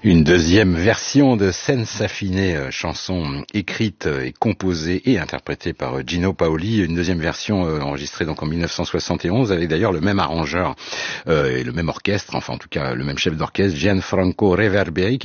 Une deuxième version de Senza Fine, chanson écrite et composée et interprétée par Gino Paoli. Une deuxième version enregistrée donc en 1971 avec d'ailleurs le même arrangeur et le même orchestre, enfin en tout cas le même chef d'orchestre, Gianfranco Reverberi,